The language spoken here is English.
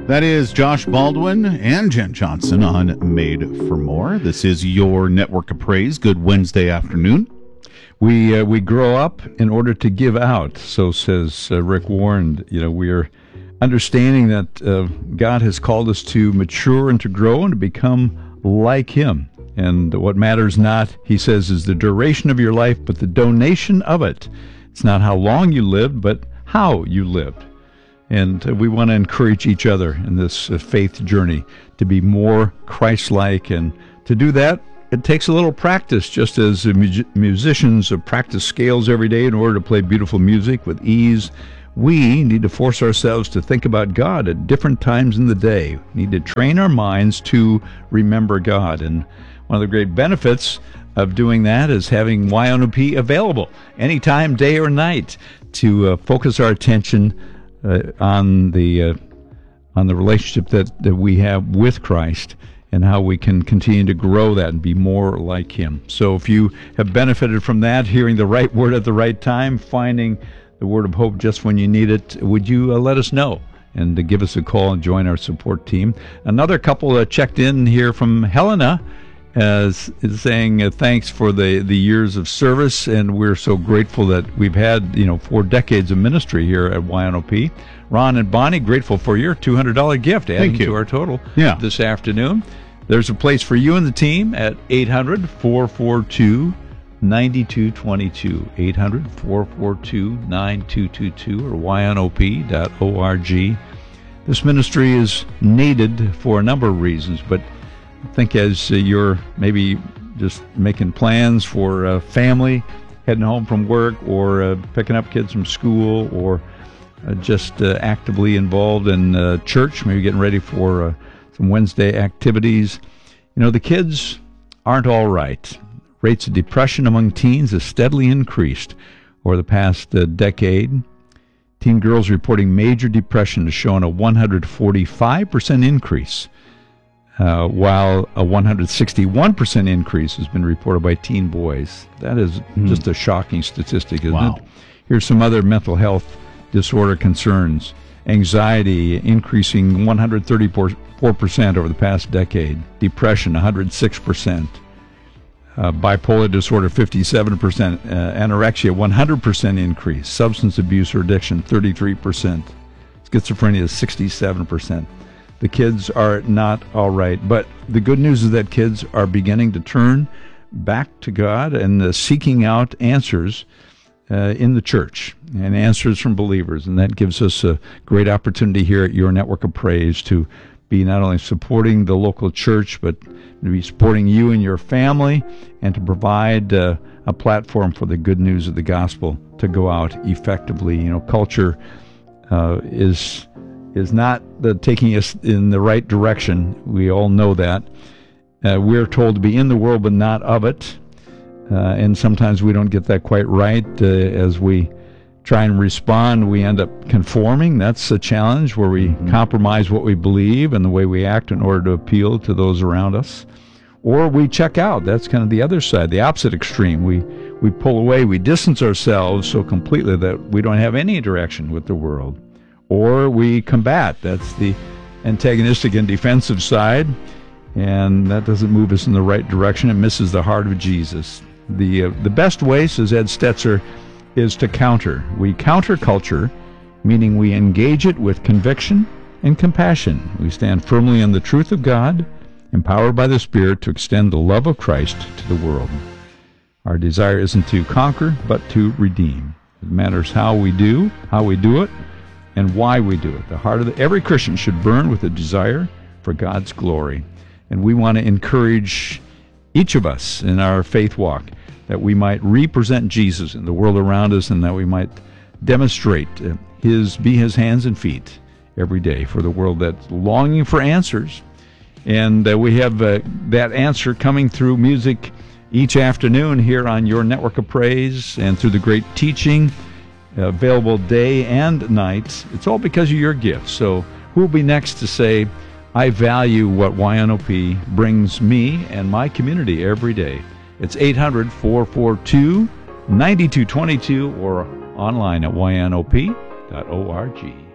That is Josh Baldwin and Jen Johnson on Made for More. This is your Network of Praise. Good Wednesday afternoon. We grow up in order to give out, so says Rick Warren. We are understanding that God has called us to mature and to grow and to become like Him. And what matters not, he says, is the duration of your life, but the donation of it. It's not how long you lived, but how you lived. And we want to encourage each other in this faith journey to be more Christ-like. And to do that, it takes a little practice, just as musicians practice scales every day in order to play beautiful music with ease. We need to force ourselves to think about God at different times in the day. We need to train our minds to remember God. And one of the great benefits of doing that is having YNOP available anytime, day or night, to focus our attention on the relationship that we have with Christ and how we can continue to grow that and be more like Him. So if you have benefited from that, hearing the right word at the right time, finding the word of hope just when you need it, would you let us know and to give us a call and join our support team? Another couple checked in here from Helena is saying thanks for the years of service, and we're so grateful that we've had 4 decades of ministry here at YNOP. Ron and Bonnie, grateful for your $200 gift adding to our total this afternoon. There's a place for you and the team at 800-442-9222, 800-442-9222, or ynop.org. This ministry is needed for a number of reasons, but I think as you're maybe just making plans for family, heading home from work, or picking up kids from school, or just actively involved in church, maybe getting ready for some Wednesday activities, the kids aren't all right. Rates of depression among teens has steadily increased over the past decade. Teen girls reporting major depression has shown a 145% increase, while a 161% increase has been reported by teen boys. That is just a shocking statistic, isn't it? Here's some other mental health disorder concerns. Anxiety increasing 134% over the past decade. Depression, 106%. Bipolar disorder, 57%. Anorexia, 100% increase. Substance abuse or addiction, 33%. Schizophrenia, 67%. The kids are not all right. But the good news is that kids are beginning to turn back to God and seeking out answers in the church and answers from believers. And that gives us a great opportunity here at your Network of Praise to be not only supporting the local church, but to be supporting you and your family, and to provide a platform for the good news of the gospel to go out effectively. Culture is not taking us in the right direction. We all know that. We're told to be in the world but not of it. And sometimes we don't get that quite right. As we try and respond, we end up conforming. That's a challenge, where we compromise what we believe and the way we act in order to appeal to those around us. Or we check out. That's kind of the other side, the opposite extreme. We pull away, we distance ourselves so completely that we don't have any interaction with the world. Or we combat. That's the antagonistic and defensive side, and that doesn't move us in the right direction. It misses the heart of Jesus. The best way, says Ed Stetzer, is to counter. We counter culture, meaning we engage it with conviction and compassion. We stand firmly on the truth of God, empowered by the Spirit to extend the love of Christ to the world. Our desire isn't to conquer, but to redeem. It matters how we do it, and why we do it. The heart of every Christian should burn with a desire for God's glory. And we want to encourage each of us in our faith walk that we might represent Jesus in the world around us, and that we might demonstrate be His hands and feet every day for the world that's longing for answers. And we have that answer coming through music each afternoon here on your Network of Praise, and through the great teaching available day and night. It's all because of your gifts. So who will be next to say, I value what YNOP brings me and my community every day? It's 800-442-9222 or online at ynop.org.